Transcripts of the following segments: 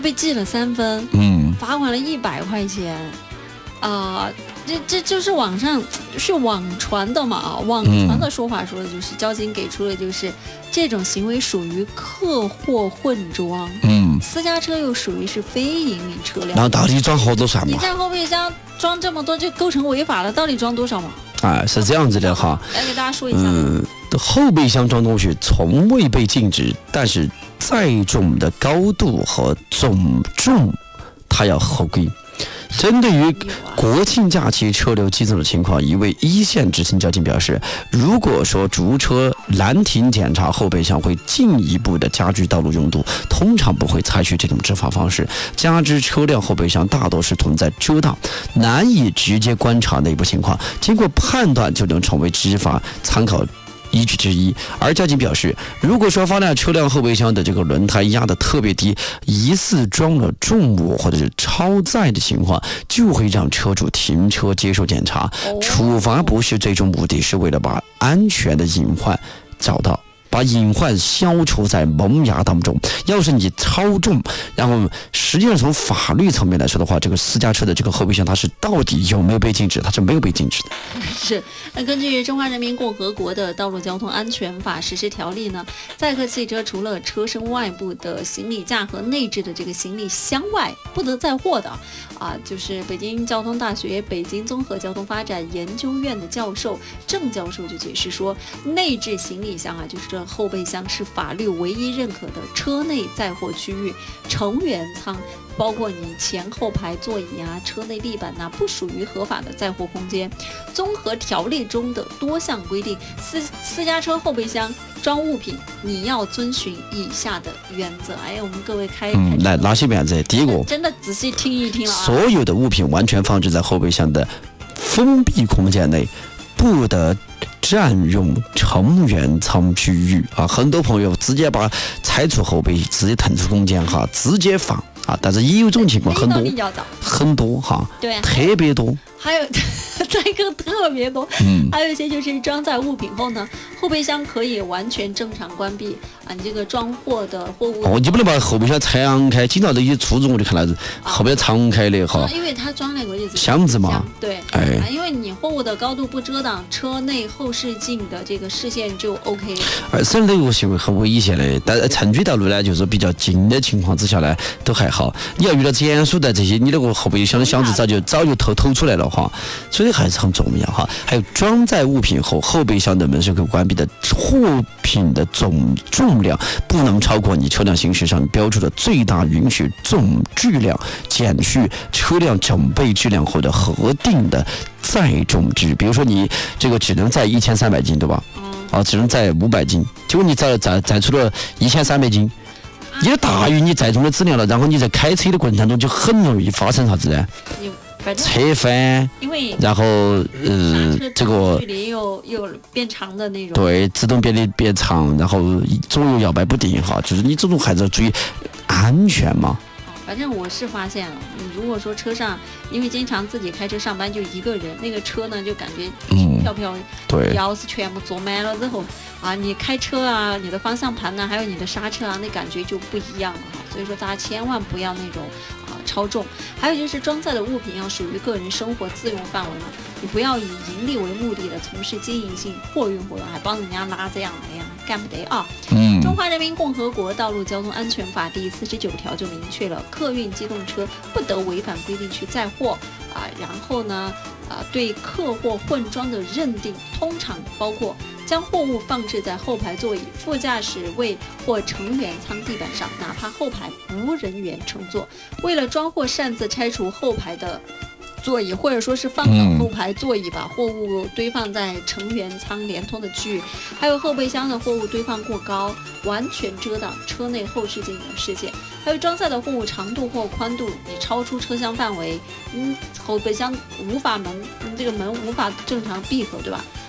被记了3分，罚款了100块钱，这就是网上是网传的嘛啊，网传的说法说的就是交警给出的就是这种行为属于客货混装，私家车又属于是非营利车辆， 然后到底装好多算嘛？ 你在后备箱装这么多就构成违法了，到底装多少嘛？ 是这样子的哈。 来给大家说一下。 后备箱装东西从未被禁止，但是载重的高度和总重它要合规。针对于国庆假期车流激增的情况，一位一线执勤交警表示，如果说逐车拦停检查后备箱会进一步的加剧道路拥堵，通常不会采取这种执法方式。加之车辆后备箱大多是存在遮挡，难以直接观察内部情况，经过判断就能成为执法参考依据之一。而交警表示，如果说发现车辆后备箱的这个轮胎压得特别低，疑似装了重物或者是超载的情况，就会让车主停车接受检查。处罚不是最终目的，是为了把安全的隐患找到，把隐患消除在萌芽当中。要是你超重，然后实际上从法律层面来说的话，这个私家车的这个后备箱它是到底有没有被禁止？它是没有被禁止的。 是，那根据中华人民共和国的道路交通安全法实施条例呢，载客汽车除了车身外部的行李架和内置的这个行李箱外，不得载货的就是北京交通大学北京综合交通发展研究院的教授郑教授就解释说，内置行李箱就是这后备箱是法律唯一认可的车内载货区域，成员舱包括你前后排座椅车内地板不属于合法的载货空间。综合条例中的多项规定，私家车后备箱装物品你要遵循以下的原则。我们各位开来哪些原则？第一个， 真的仔细听一听了所有的物品完全放置在后备箱的封闭空间内，不得占用成员舱区域很多朋友直接把拆除后备直接腾出空间直接放但是也有这种情况，很多对， 特别多。 还有载客特别多，还有一些就是装载物品后呢，后备箱可以完全正常关闭你这个装货的货物你不能把后备箱敞开，经常那些出租我就看到后备敞开的因为它装那个就是箱子嘛， 对，因为你货物的高度不遮挡车内后视镜的这个视线就 OK。 而且那个行为很危险的，但城区道路呢，就是比较近的情况之下呢，都还好。你要遇到减速带这些，你那个后备箱的箱子早就偷出来了所以还是很重要还有装载物品后，后备箱的门是可以关闭的，货品的总重量不能超过你车辆行驶上标注的最大允许总质量，减去车辆整备质量后的核定的载重值。比如说你这个只能载1300斤，对吧？只能载500斤，结果你载出了1300斤，也大于你载重的质量了，然后你在开车的过程当中就很容易发生啥子呢？车翻，然后这个距离又变长的那种， 对，自动变长，然后左右摇摆不定就是你这种还是要注意安全嘛。 反正我是发现了，你如果说车上，因为经常自己开车上班就一个人，那个车呢就感觉轻飘飘， 对， 钥匙全部坐满了之后你开车你的方向盘呢，还有你的刹车那感觉就不一样了所以说大家千万不要那种超重。还有就是装载的物品要属于个人生活自用范围嘛，你不要以盈利为目的的从事经营性货运活动，还帮人家拉这样那样，干不得中华人民共和国道路交通安全法第49条就明确了，客运机动车不得违反规定去载货然后呢对客货混装的认定通常包括将货物放置在后排座椅、副驾驶位或成员舱地板上，哪怕后排无人员乘坐，为了装货擅自拆除后排的座椅，或者说是放倒后排座椅，把货物堆放在成员舱连通的区域，还有后备箱的货物堆放过高，完全遮挡车内后视镜的视线，还有装载的货物长度或宽度你超出车厢范围，后备箱这个门无法正常闭合，对吧？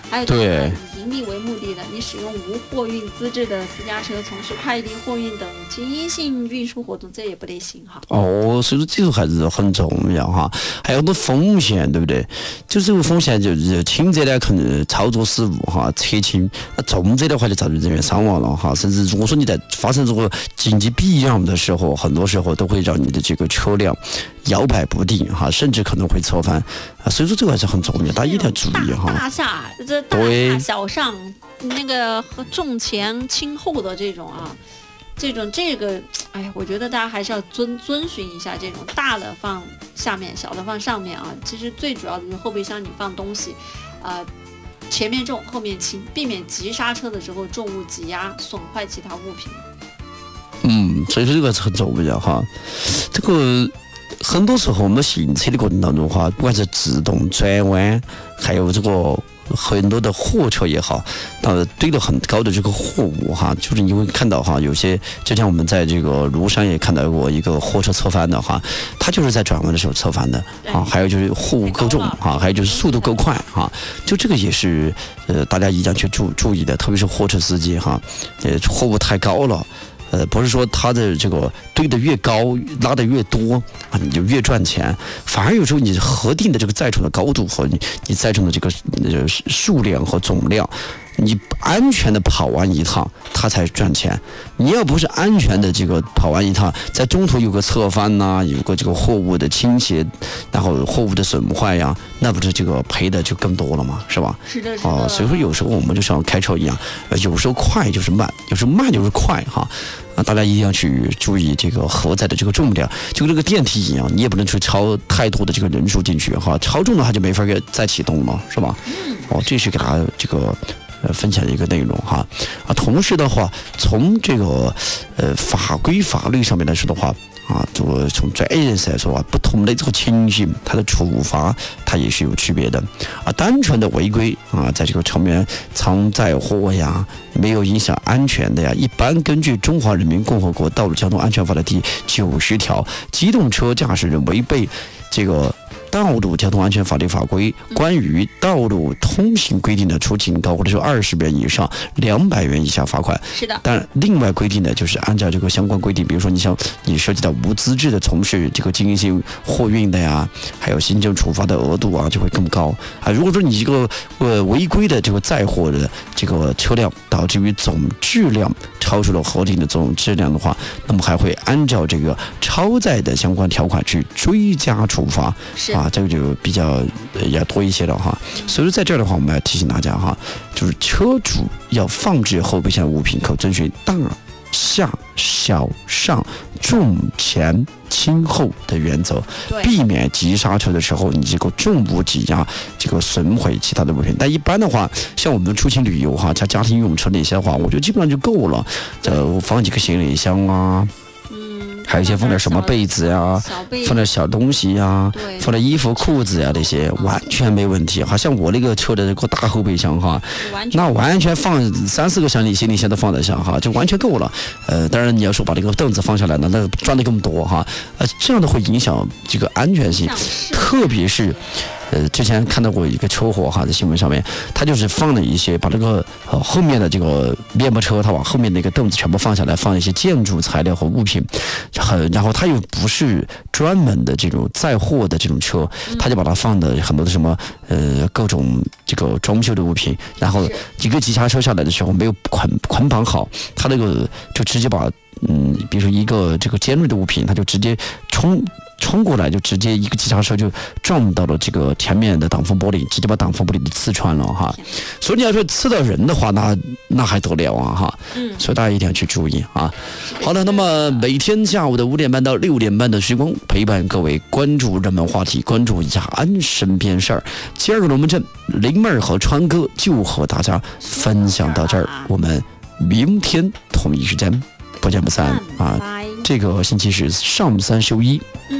还有就是以盈利为目的的，你使用无货运资质的私家车从事快递、货运等经营性运输活动，这也不得行哈。 哦，所以说这个还是很重要哈，还有很多风险，对不对？就这个风险，就是轻者呢可能操作失误哈，车轻；那重者的话就造成人员伤亡了哈，甚至如果说你在发生这个紧急必要的时候，很多时候都会让你的这个车辆摇摆不定哈，甚至可能会侧翻啊，所以说这个还是很重要，大家一定要注意哈。 大下这大下小上那个和重前轻后的这种啊，这个，哎呀，我觉得大家还是要遵循一下这种大的放下面，小的放上面啊。其实最主要的就是后备箱你放东西，前面重后面轻，避免急刹车的时候重物挤压损坏其他物品。 所以说这个是很重要哈。这个很多时候我们行车的过程当中哈，不管是自动转弯，还有这个很多的货车也好，堆了很高的这个货物哈，就是你会看到哈，有些就像我们在这个庐山也看到过一个货车侧翻的哈，它就是在转弯的时候侧翻的啊，还有就是货物够重啊，还有就是速度够快啊，就这个也是大家一定要去注意的，特别是货车司机哈，货物太高了。不是说它的这个堆得越高拉得越多啊，你就越赚钱，反而有时候你核定的这个载重的高度和你载重的这个数量和总量，你安全的跑完一趟，它才赚钱。你要不是安全的这个跑完一趟，在中途有个侧翻呐，有个这个货物的倾斜，然后货物的损坏呀，那不是这个赔的就更多了吗？是吧？ 是的。 所以说有时候我们就像开车一样，有时候快就是慢，有时候慢就是快哈。大家一定要去注意这个荷载的这个重量，就跟这个电梯一样，你也不能去超太多的这个人数进去哈，超重了它就没法给再启动了，是吧？这是给大家这个分享的一个内容哈。同时的话，从这个法规法律上面来说的话。这个从专业人士来说啊，不同的这个情形，它的处罚它也是有区别的单纯的违规在这个层面藏载货呀，没有影响安全的呀，一般根据《中华人民共和国道路交通安全法》的第90条，机动车驾驶人违背这个道路交通安全法律法规关于道路通行规定的，处警告或者说20元以上200元以下罚款。 是的。 但另外规定呢，就是按照这个相关规定，比如说你涉及到无资质的从事这个经营性货运的呀，还有行政处罚的额度就会更高如果说你这个违规的这个载货的这个车辆导致于总质量超出了核定的总质量的话，那么还会按照这个超载的相关条款去追加处罚。 是这个就比较要多一些了哈。所以说在这儿的话，我们要提醒大家哈，就是车主要放置后备箱物品可遵循大下小上重前轻后的原则，避免急刹车的时候你这个重物挤压这个损毁其他的物品。但一般的话，像我们出行旅游加家庭用车那些的话，我觉得基本上就够了。放几个行李箱还有一些放点什么被子呀，放点小东西呀，放点衣服裤子呀，那些完全没问题。好像我那个车的这个大后备箱那完全放3-4个行李箱都放得下就完全够了。当然你要说把这个凳子放下来呢，那装的更多这样的会影响这个安全性，特别是。之前看到过一个车祸在新闻上面，他就是放了一些把这个后面的这个面包车，他往后面那个凳子全部放下来，放一些建筑材料和物品，然后他又不是专门的这种载货的这种车，他就把它放的很多的什么各种这个装修的物品，然后一个急刹车下来的时候没有捆绑好，他那个就直接把比如说一个这个尖锐的物品，他就直接冲过来，就直接一个急刹车就撞到了这个前面的挡风玻璃，直接把挡风玻璃给刺穿了所以你要说刺到人的话，那还得了所以大家一定要去注意好的，那么每天下午的5点半到6点半的时光，陪伴各位关注热门话题，关注一下安身边事儿。今儿个龙门阵林妹儿和川哥就和大家分享到这儿，我们明天同一时间不见不散这个星期是上3休1。